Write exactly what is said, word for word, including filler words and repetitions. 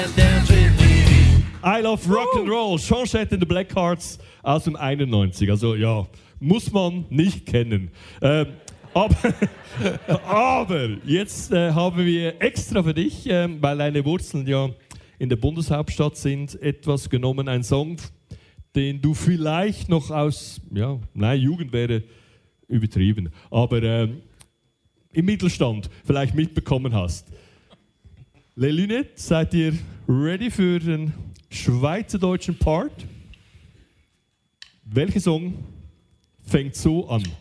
I Love Rock and Roll, Sean Shet and the Blackhearts aus dem einundneunzig. Also ja, muss man nicht kennen. Ähm, aber, aber jetzt äh, haben wir extra für dich, äh, weil deine Wurzeln ja in der Bundeshauptstadt sind, etwas genommen, ein Song, den du vielleicht noch aus, ja, nein, Jugend wäre übertrieben, aber äh, im Mittelstand vielleicht mitbekommen hast. Les Lunettes, seid ihr ready für den schweizerdeutschen Part? Welcher Song fängt so an?